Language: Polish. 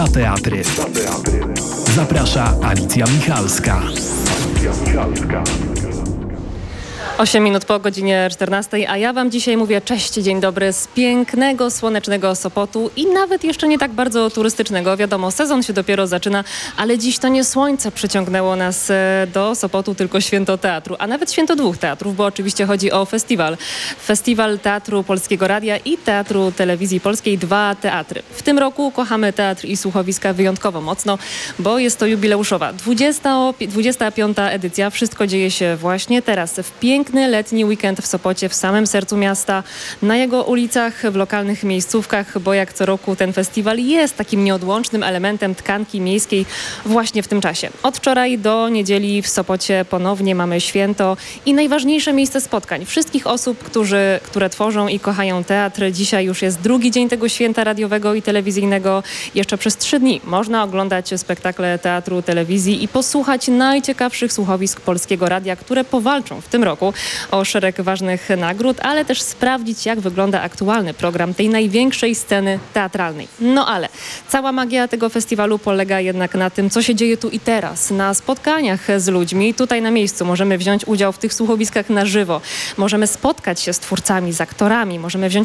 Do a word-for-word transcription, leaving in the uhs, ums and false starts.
Dwa teatry. Zaprasza Alicja Michalska. osiem minut po godzinie czternastej, a ja wam dzisiaj mówię cześć, dzień dobry z pięknego, słonecznego Sopotu i nawet jeszcze nie tak bardzo turystycznego. Wiadomo, sezon się dopiero zaczyna, ale dziś to nie słońce przyciągnęło nas do Sopotu, tylko święto teatru, a nawet święto dwóch teatrów, bo oczywiście chodzi o festiwal. Festiwal Teatru Polskiego Radia i Teatru Telewizji Polskiej, dwa teatry. W tym roku kochamy teatr i słuchowiska wyjątkowo mocno, bo jest to jubileuszowa dwudziesta piąta edycja. Wszystko dzieje się właśnie teraz, w pięknym letni weekend w Sopocie, w samym sercu miasta, na jego ulicach, w lokalnych miejscówkach, bo jak co roku ten festiwal jest takim nieodłącznym elementem tkanki miejskiej właśnie w tym czasie. Od wczoraj do niedzieli w Sopocie ponownie mamy święto i najważniejsze miejsce spotkań wszystkich osób, którzy, które tworzą i kochają teatr. Dzisiaj już jest drugi dzień tego święta radiowego i telewizyjnego. Jeszcze przez trzy dni można oglądać spektakle teatru, telewizji i posłuchać najciekawszych słuchowisk Polskiego Radia, które powalczą w tym roku o szereg ważnych nagród, ale też sprawdzić, jak wygląda aktualny program tej największej sceny teatralnej. No ale cała magia tego festiwalu polega jednak na tym, co się dzieje tu i teraz, na spotkaniach z ludźmi. Tutaj na miejscu możemy wziąć udział w tych słuchowiskach na żywo. Możemy spotkać się z twórcami, z aktorami, możemy wziąć